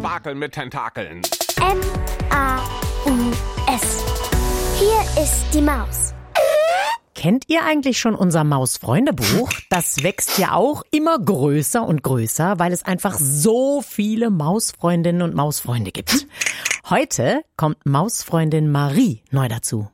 Tentakel mit Tentakeln. M-A-U-S. Hier ist die Maus. Kennt ihr eigentlich schon unser Maus-Freunde-Buch? Das wächst ja auch immer größer und größer, weil es einfach so viele Mausfreundinnen und Mausfreunde gibt. Heute kommt Mausfreundin Marie neu dazu.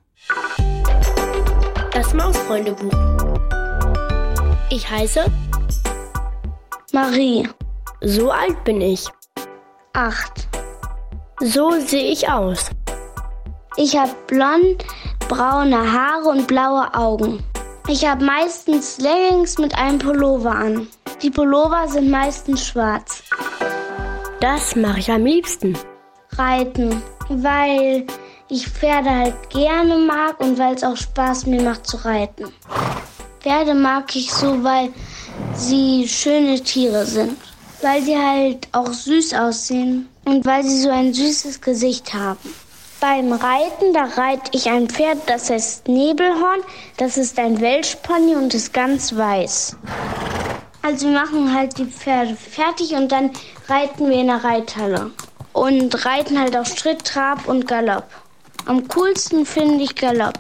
Das Mausfreunde-Buch. Ich heiße Marie. So alt bin ich. 8. So sehe ich aus. Ich habe blond, braune Haare und blaue Augen. Ich habe meistens Leggings mit einem Pullover an. Die Pullover sind meistens schwarz. Das mache ich am liebsten. Reiten, weil ich Pferde halt gerne mag und weil es auch Spaß mir macht zu reiten. Pferde mag ich so, weil sie schöne Tiere sind. Weil sie halt auch süß aussehen und weil sie so ein süßes Gesicht haben. Beim Reiten, da reite ich ein Pferd, das heißt Nebelhorn. Das ist ein Welschpony und ist ganz weiß. Also wir machen halt die Pferde fertig und dann reiten wir in der Reithalle. Und reiten halt auf Schritt, Trab und Galopp. Am coolsten finde ich Galopp.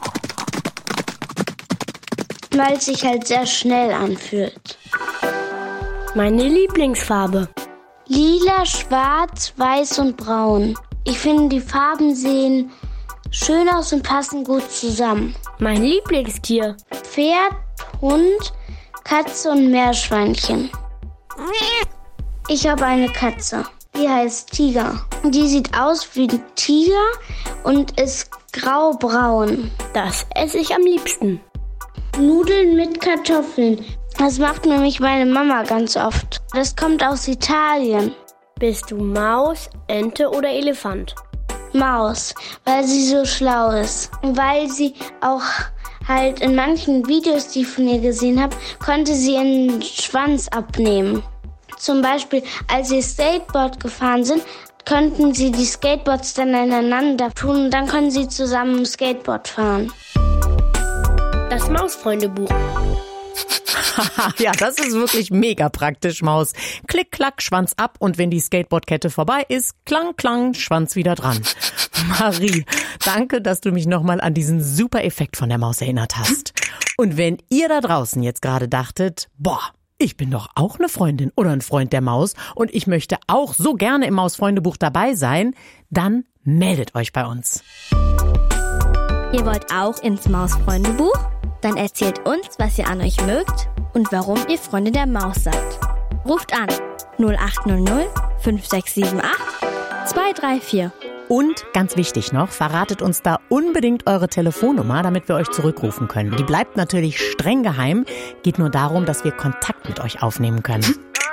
Weil es sich halt sehr schnell anfühlt. Meine Lieblingsfarbe. Lila, schwarz, weiß und braun. Ich finde, die Farben sehen schön aus und passen gut zusammen. Mein Lieblingstier. Pferd, Hund, Katze und Meerschweinchen. Ich habe eine Katze. Die heißt Tiger. Die sieht aus wie ein Tiger und ist graubraun. Das esse ich am liebsten. Nudeln mit Kartoffeln. Das macht nämlich meine Mama ganz oft. Das kommt aus Italien. Bist du Maus, Ente oder Elefant? Maus, weil sie so schlau ist. Und weil sie auch halt in manchen Videos, die ich von ihr gesehen habe, konnte sie ihren Schwanz abnehmen. Zum Beispiel, als sie Skateboard gefahren sind, konnten sie die Skateboards dann aneinander tun und dann konnten sie zusammen Skateboard fahren. Das Mausfreunde-Buch. Ja, das ist wirklich mega praktisch, Maus. Klick, klack, Schwanz ab und wenn die Skateboardkette vorbei ist, klang, klang, Schwanz wieder dran. Marie, danke, dass du mich nochmal an diesen super Effekt von der Maus erinnert hast. Und wenn ihr da draußen jetzt gerade dachtet, boah, ich bin doch auch eine Freundin oder ein Freund der Maus und ich möchte auch so gerne im Mausfreundebuch dabei sein, dann meldet euch bei uns. Ihr wollt auch ins Mausfreundebuch? Dann erzählt uns, was ihr an euch mögt und warum ihr Freunde der Maus seid. Ruft an 0800 5678 234. Und ganz wichtig noch, verratet uns da unbedingt eure Telefonnummer, damit wir euch zurückrufen können. Die bleibt natürlich streng geheim, geht nur darum, dass wir Kontakt mit euch aufnehmen können.